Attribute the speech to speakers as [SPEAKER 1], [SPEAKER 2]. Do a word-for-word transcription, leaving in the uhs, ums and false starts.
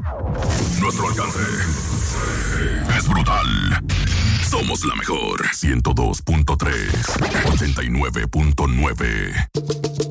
[SPEAKER 1] Nuestro alcance es brutal. Somos la mejor. ciento dos punto tres, ochenta y nueve punto nueve.